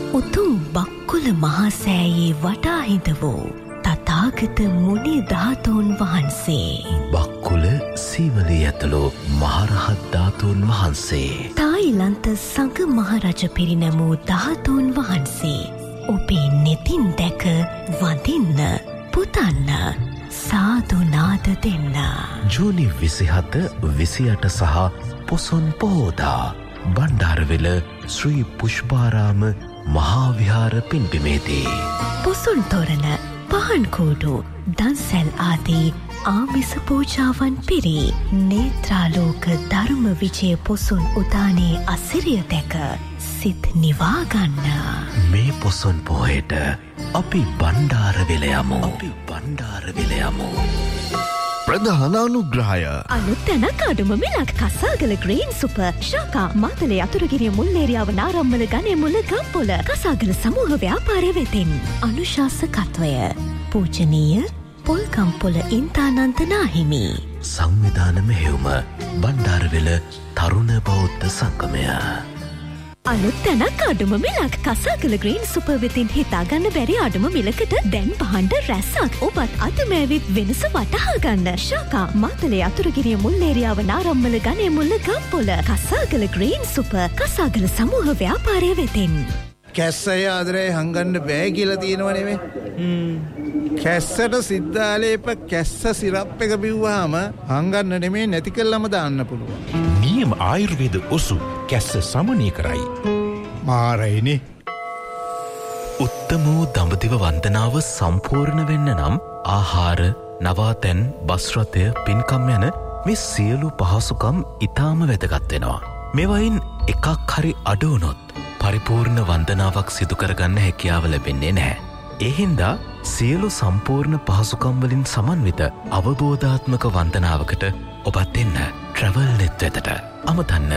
උතුම් බක්කුල මහසෑයේ වටා හිඳ වූ තථාගත මුනි ධාතුන් වහන්සේ. බක්කුල සීවලී ඇතුළු මහරහත් ධාතුන් වහන්සේ. තායිලන්ත සංඝ මහරජ පිරිනැමූ ධාතුන් වහන්සේ. ඔබේ නෙතින් දැක වඳින්න පුතන්න සාදුනාද දෙන්න. ජූනි 27, 28 සහ පොසොන් පොහෝදා බණ්ඩාරවෙල ශ්‍රී පුෂ්පාරාම මහාවිහාර පින්බිමේදී පොසොන් තොරණ පහන් කූඩු දන්සැල් ආදී ආමිස පූජාවන් පිරි නේත්‍රාලෝක ධර්ම විජය පොසොන් උදානේ අසිරිය දැක සිත් නිවාගන්න. මේ පොසොන් පොහේට අපි බණ්ඩාරවෙල යමු. ප්‍රධාන අනුග්‍රහය අලුත් තැනක් අඩුම මිලක් කසාගල ග්‍රීන් සුපර් ශාකා මාතලේ අතුරුගිරිය මුල්ලේරියාව නාරම්මල ගනේ මුල්ල ගම්පොල කසාගල සමූහ ව්‍යාපාරය වෙතින් අනුශාසකත්වය පූජනීය පොල්කම්පොල ඉන්තානන්ත නාහිමි. සංවිධාන මෙහෙයුම බණ්ඩාරවෙල තරුණ බෞද්ධ සංගමය. අලුත් තැනක් අඩුම මිලක් කසාගල ග්‍රීන් සුපර් වෙතින් හිතාගන්න බැරි අඩුම මිලකට දැන් පහන්ඩ රැස්සක්. ඔබත් අතමෑවිත් වෙනස වටහා ගන්න. ශාකා මාතලේ අතුරුගිරිය මුල්ලේරියාව නාරම්මල ගනේ මුල්ල ගම්පොල කසාගල ග්‍රීන් සුපර් කසාගල සමූහ ව්‍යාපාරය වෙතින්. කැස්සය ආදරේ හංගන්න බෑ කියලා තියෙනව නෙමෙයි. කැස්සට සිද්ධාලේප කැස්ස සිරප් එක බිව්වහම හංගන්න නෙමෙයි නැති කළාම දාන්න පුළුවන්. නියම ආයුර්වේද ඔසු කැස්ස සමනය කරයි. මාරයිනේ. උත්තම වූ දඹදිව වන්දනාව සම්පූර්ණ වෙන්න නම් ආහාර, නවාතැන්, බස් රථය, පින්කම් යන මේ සියලු පහසුකම් ඉතාම වැදගත් වෙනවා. මේවයින් එකක් හරි අඩු වුණොත් පරිපූර්ණ වන්දනාවක් සිදු කරගන්න හැකියාව ලැබෙන්නේ නැහැ. ඒ හින්දා සියලු සම්පූර්ණ පහසුකම් වලින් සමන්විත අවබෝධාත්මක වන්දනාවකට ඔබත් එන්න ට්‍රැවල් නෙට් වෙතට. අමතන්න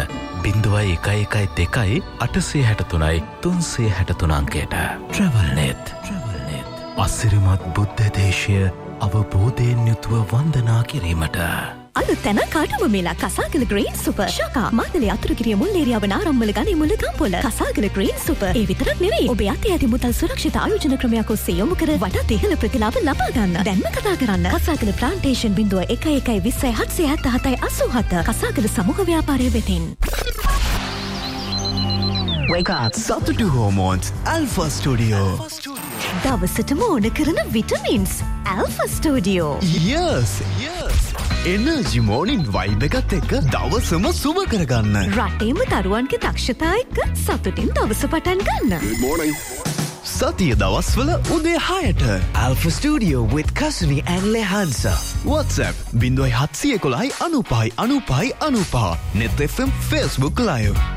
0112 863 363 අංකයට. Travel net. අසිරිමත් බුද්ධ දේශය අවබෝධයෙන් යුතුව වන්දනා කිරීමට. අලුත් තැනක් අඩුම මිලක් කසාගල ග්‍රීන් සුපර් ශාකා මාතලේ අතුරුගිරිය මුල්ලේරියාව නාරම්මල ගනේ මුල්ල ගම්පොල කසාගල ග්‍රීන් සුපර්. ඒ විතරක් නෙවෙයි ඔබේ අතේ ඇති මුදල් සුරක්ෂිත ආයෝජන ක්‍රමයක් ඔස්සේ යොමු කර වඩාත් ඉහළ ප්‍රතිලාභ ලබා ගන්න. දැන්ම කතා කරන්න කසාගල ප්ලාන්ටේෂන් 0112077787 කසාගල සමූහ ව්‍යාපාරය වෙතින්. Wake up. සතුටු හෝමෝන්ස් Alpha Studio. දවසටම ඕන කරන vitamins Alpha Studio. Yes. Energy මෝනින් vibe එකත් එක්ක දවසම සුබ කරගන්න. රටේම දරුවන්ගේ දක්ෂතා එක්ක සතුටින් දවස පටන් ගන්න. Good morning. සතිය දවස්වල උදේ 6ට Alpha Studio with Kasuni and Lehansa. WhatsApp 0711 95 95 95. Net FM Facebook Live.